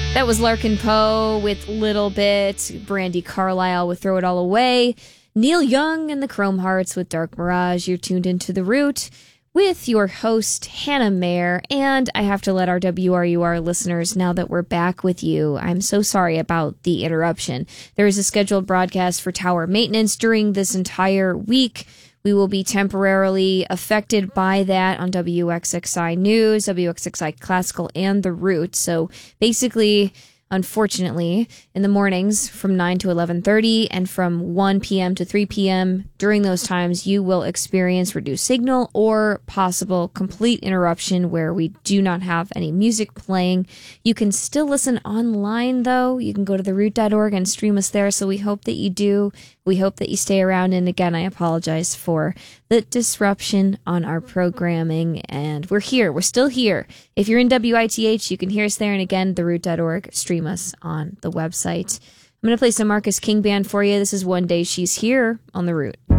That was Larkin Poe with Little Bit, Brandy Carlisle with Throw It All Away, Neil Young and the Chrome Hearts with Dark Mirage. You're tuned into The Root with your host, Hannah Mayer, and I have to let our WRUR listeners know that we're back with you. I'm so sorry about the interruption. There is a scheduled broadcast for tower maintenance during this entire week. We will be temporarily affected by that on WXXI News, WXXI Classical, and The Root. So basically, unfortunately, in the mornings from 9 to 11:30 and from 1 p.m. to 3 p.m., during those times, you will experience reduced signal or possible complete interruption where we do not have any music playing. You can still listen online, though. You can go to theroot.org and stream us there, so we hope that you do. We hope that you stay around, and again, I apologize for the disruption on our programming, and we're here. We're still here. If you're in WITH, you can hear us there, and again, theroot.org, stream us on the website. I'm going to play some Marcus King Band for you. This is One Day She's Here on The Root.